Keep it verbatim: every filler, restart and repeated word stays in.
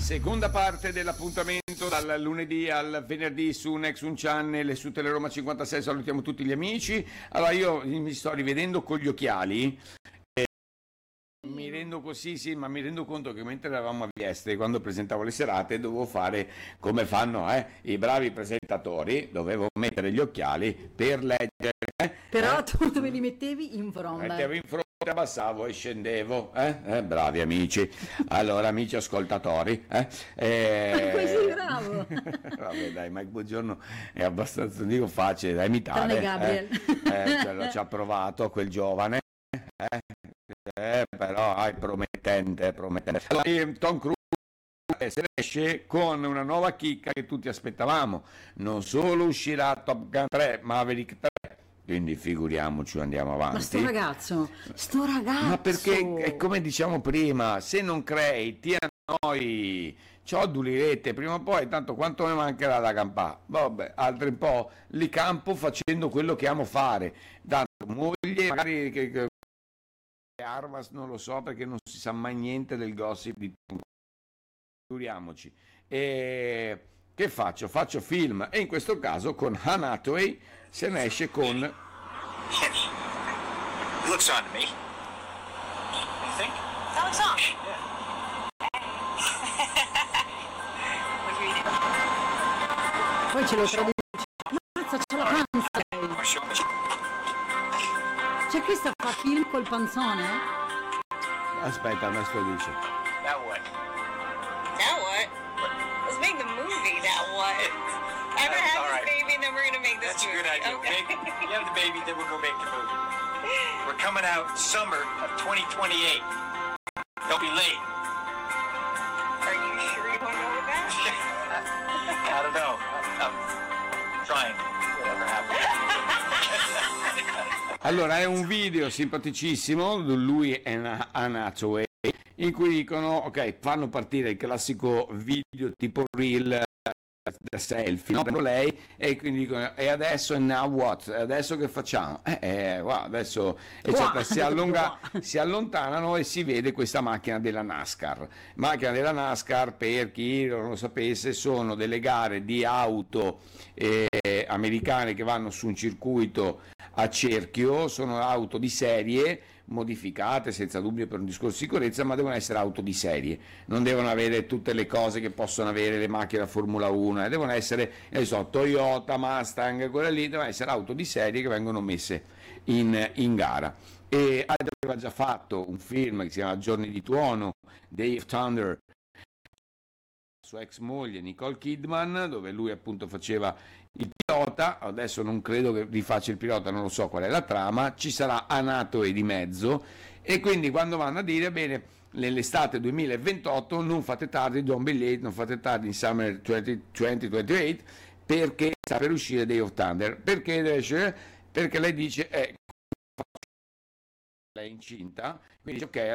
Seconda parte dell'appuntamento dal lunedì al venerdì su Next One Channel e su Teleroma cinquantasei. Salutiamo tutti gli amici. Allora, io mi sto rivedendo con gli occhiali. Mi rendo così, sì, ma mi rendo conto che mentre eravamo agli esteri, quando presentavo le serate, dovevo fare come fanno eh, i bravi presentatori, dovevo mettere gli occhiali per leggere. Però eh. tu dove li mettevi? In fronte. Mettevo in fronte, abbassavo e scendevo. Eh? Eh, bravi amici. Allora, amici ascoltatori. Eh? Eh... Così bravo. Vabbè, dai, Mike Buongiorno è abbastanza, dico, facile da imitare. Tranne Gabriel. Eh? Eh, cioè, lo ci ha provato quel giovane. Eh? Eh, però è promettente, promettente. Allora, Tom Cruise se ne esce con una nuova chicca che tutti aspettavamo. Non solo uscirà Top Gun tre, Maverick tre, quindi figuriamoci, andiamo avanti. Ma sto ragazzo, sto ragazzo. Ma perché, è come diciamo prima, se non crei, ti annoi, ciodulirete prima o poi, tanto quanto mi mancherà da campare. Vabbè, altri un po' li campo facendo quello che amo fare. Tanto moglie, magari che, che Armas non lo so perché non si sa mai niente del gossip di Tom Cruise. Figuriamoci. E che faccio? Faccio film e in questo caso con Anne Hathaway se ne esce con Looks on to me. You think? That looks on. Poi ce lo traduce. Mazza, c'è la panza. Or show me. C'è chi sta fa film col panzone? aspetta, Ernesto dice Now what? Now what? Let's make the movie. Now what? I'm gonna have All this right. baby and then we're gonna make this That's a movie. good idea. Okay. Make, you have the baby, then we'll go make the movie. We're coming out summer of twenty twenty-eight. Don't be late. Are you sure you want to go with that? I don't know. I'm, I'm trying. Whatever happens. allora è un video simpaticissimo, lui e Anne Hathaway, in cui dicono ok, fanno partire il classico video tipo reel da selfie, no? Prendono lei e quindi dicono e adesso now what? Adesso che facciamo? Eh, eh wow, adesso eccetera, si, allunga, si allontanano e si vede questa macchina della NASCAR. Macchina della NASCAR, per chi non lo sapesse, sono delle gare di auto eh, americane che vanno su un circuito a cerchio, sono auto di serie modificate senza dubbio per un discorso di sicurezza, ma devono essere auto di serie, non devono avere tutte le cose che possono avere le macchine da Formula uno, eh, devono essere, ne so, Toyota, Mustang, quelle lì, devono essere auto di serie che vengono messe in, in gara. E aveva già fatto un film che si chiama Giorni di tuono, Day of Thunder, sua ex moglie Nicole Kidman, dove lui appunto faceva il pilota. Adesso non credo che rifaccia il pilota, non lo so qual è la trama, ci sarà Anne Hathaway di mezzo e quindi quando vanno a dire bene nell'estate duemilaventotto non fate tardi, don't be late, non fate tardi in summer duemilaventotto perché sta per uscire Day of Thunder, perché deve uscire? Perché lei dice eh, lei è incinta, quindi dice ok,